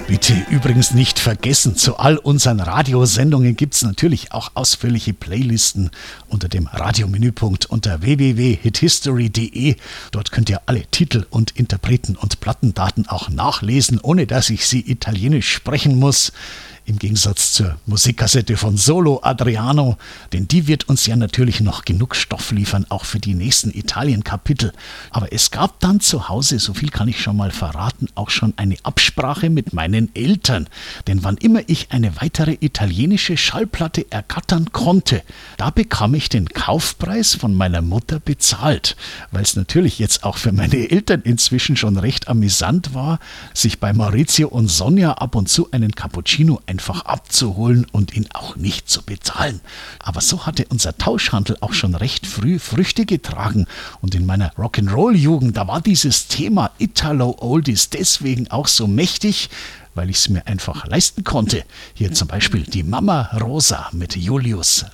Bitte übrigens nicht vergessen, zu all unseren Radiosendungen gibt es natürlich auch ausführliche Playlisten unter dem Radiomenüpunkt unter www.hithistory.de. Dort könnt ihr alle Titel und Interpreten und Plattendaten auch nachlesen, ohne dass ich sie italienisch sprechen muss. Im Gegensatz zur Musikkassette von Solo Adriano, denn die wird uns ja natürlich noch genug Stoff liefern, auch für die nächsten Italien-Kapitel. Aber es gab dann zu Hause, so viel kann ich schon mal verraten, auch schon eine Absprache mit meinen Eltern. Denn wann immer ich eine weitere italienische Schallplatte ergattern konnte, da bekam ich den Kaufpreis von meiner Mutter bezahlt. Weil es natürlich jetzt auch für meine Eltern inzwischen schon recht amüsant war, sich bei Maurizio und Sonja ab und zu einen Cappuccino einfach abzuholen und ihn auch nicht zu bezahlen. Aber so hatte unser Tauschhandel auch schon recht früh Früchte getragen und in meiner Rock'n'Roll-Jugend, da war dieses Thema Italo-Oldies deswegen auch so mächtig, weil ich es mir einfach leisten konnte. Hier zum Beispiel die Mama Rosa mit Julius